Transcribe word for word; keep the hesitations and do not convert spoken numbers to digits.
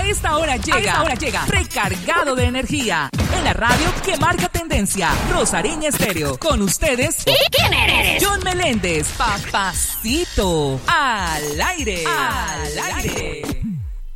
esta hora llega, a esta hora llega recargado de energía en la radio que marca tendencia. Rosariña Estéreo. Con ustedes. ¿Quién eres? John Meléndez. Papacito. Al aire. Al aire.